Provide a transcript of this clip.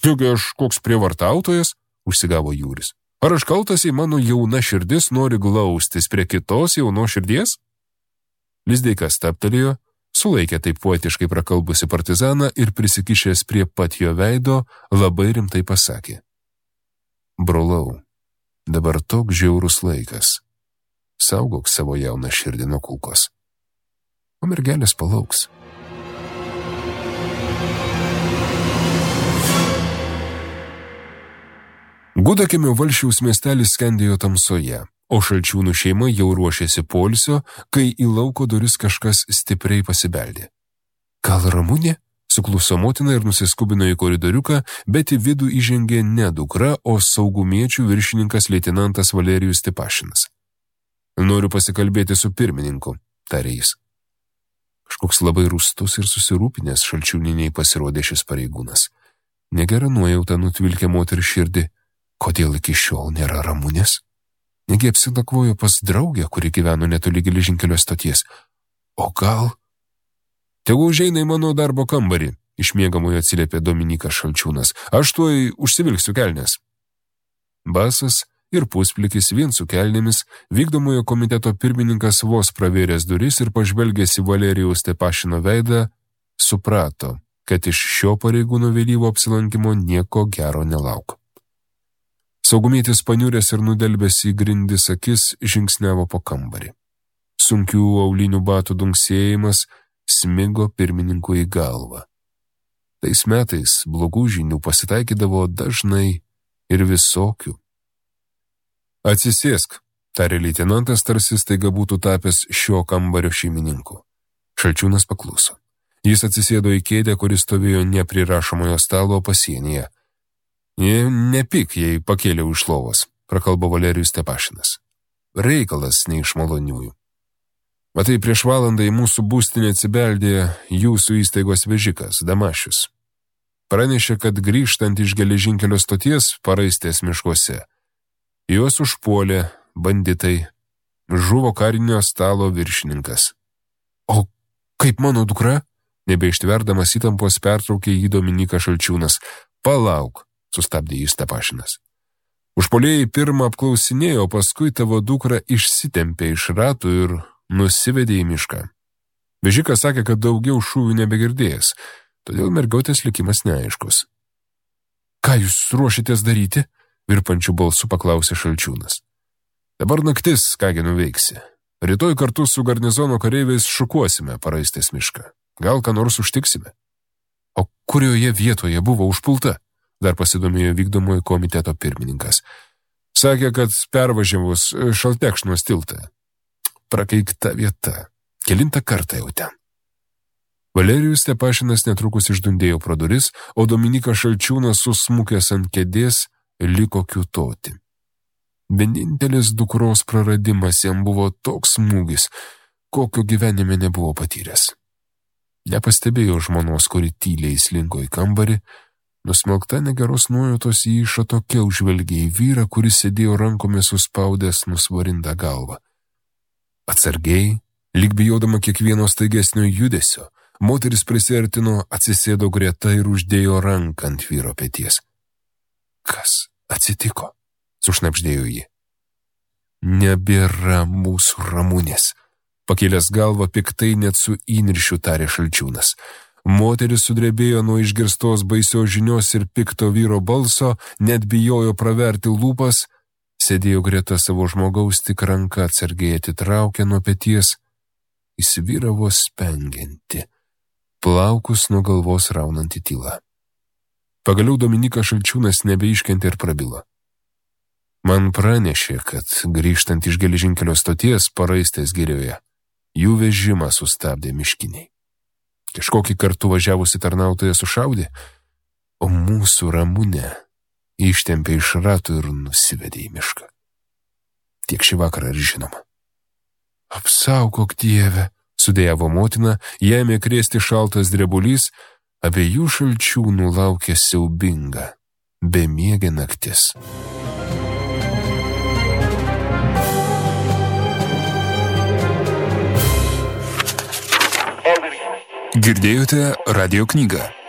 Juk aš koks prievartautojas, užsigavo Jūris. Ar aš kaltas, jei mano jauna širdis nori glaustis prie kitos jaunos širdies? Lizdeikas stabtelėjo, sulaikė taip poetiškai prakalbusi partizaną ir prisikišęs prie pat jo veido labai rimtai pasakė. Brolau, dabar toks žiaurus laikas. Saugok savo jauną širdį nuo kulkos. O mergelės palauks. Gudakimio Valsčiaus miestelis skendėjo tamsoje, o Šalčiūnų šeima jau ruošėsi poilsio, kai į lauko duris kažkas stipriai pasibeldė. Gal Ramunė? Sukluso motina ir nusiskubino į koridoriuką, bet į vidų įžengė ne dukra, o saugumiečių viršininkas leitenantas Valerijus Stepašinas. Noriu pasikalbėti su pirmininku, tarė jis. Kažkoks labai rūstus ir susirūpinęs Šalčiūniniai pasirodė šis pareigūnas. Negera nuojauta nutvilkė moterį širdį. Kodėl iki šiol nėra Ramunės? Negi apsinakvojo pas draugę, kuri gyveno netoli geležinkelio stoties. O gal? Tegu užeina į mano darbo kambarį, iš miegamojo atsiliepė Dominykas Šalčiūnas. Aš tuoj užsivilksiu kelnes. Basas ir pusplikis vien su kelnėmis, vykdomojo komiteto pirmininkas vos pravėręs duris ir pažvelgęs į Valerijaus Stepašino veidą, suprato, kad iš šio pareigūno vėlyvo apsilankimo nieko gero nelauk. Saugumietis paniuręs ir nudelbęs į grindis akis žingsniavo po kambarį. Sunkių aulinių batų dunksėjimas smigo pirmininkui į galvą. Tais metais blogų žinių pasitaikydavo dažnai ir visokių. Atsisėsk, tarė leitenantas, tarsi staiga būtų tapęs šio kambario šeimininku. Šalčiūnas pakluso. Jis atsisėdo į kėdę, kuris stovėjo ne prie rašomojo stalo pasienyje. Nepyk, jei pakėliau iš lovos, prakalbo Valerijus Stepašinas. Reikalas ne iš maloniųjų. Matai, prieš valandą į mūsų būstinę atsibeldė jūsų įstaigos vežikas, Damašius. Pranešė, kad grįžtant iš geležinkelio stoties Paraistės miškuose. Juos užpuolė banditai, žuvo karinio stalo viršininkas. O kaip mano dukra? Nebeištverdamas įtampos pertraukė jį Dominykas Šalčiūnas. Palauk, sustabdė jis Stepašinas. Užpuolėjai pirmą apklausinėjo, o paskui tavo dukra išsitempė iš ratų ir nusivedė į mišką. Vežikas sakė, kad daugiau šūvių nebegirdėjęs, todėl mergautės likimas neaiškus. Ką jūs ruošitės daryti? Virpančių balsų paklausė Šalčiūnas. Dabar naktis, kągi nuveiksi. Rytoj kartu su garnizono kareiviais šukuosime Paraistės mišką. Gal ką nors užtiksime? O kurioje vietoje buvo užpulta? Dar pasidomėjo vykdomojo komiteto pirmininkas. Sakė, kad pervažiavus Šaltekšnos tiltą. Prakeikta vieta. Kelintą kartą jau ten. Valerijus Stepašinas netrukus išdundėjo pro duris, o Dominykas Šalčiūnas susmukęs ant kėdės liko kiūtoti. Vienintelis dukros praradimas jam buvo toks smūgis, kokio gyvenime nebuvo patyręs. Nepastebėjo žmonos, kuri tyliai slinko į kambarį, nusmelkta negeros nuojautos jį iš atokiau žvelgė į vyrą, kuris sėdėjo rankomis suspaudęs nusvarintą galvą. Atsargiai, lyg bijodama kiekvieno staigesnio judesio, moteris prisiartino, atsisėdo greta ir uždėjo ranką ant vyro peties. Kas atsitiko? Sušnapždėjo ji. Nebėra mūsų Ramunės. Pakėlęs galvą piktai net su įniršiu tarė Šalčiūnas. Moteris sudrebėjo nuo išgirstos baisios žinios ir pikto vyro balso, net bijojo praverti lūpas, sėdėjo greta savo žmogaus, tik ranka atsargiai atitraukė nuo peties, įsivyravo spengianti, plaukus nuo galvos raunanti tyla. Pagaliau Dominykas Šalčiūnas nebeiškentė ir prabilo. Man pranešė, kad grįžtant iš geležinkelio stoties Paraistės girioje, jų vežimą sustabdė miškiniai. Kažkokį kartu važiavusi tarnautoja sušaudė, o mūsų Ramunę ištempė iš ratų ir nusivedė į mišką. Tiek šį vakarą ir žinoma. Apsaugok Dieve, sudėjavo motina, ėmė krėsti šaltas drebulys, abiejų Šalčiūnų laukė siaubinga, bemiegė naktis. Girdėjote radio knygą.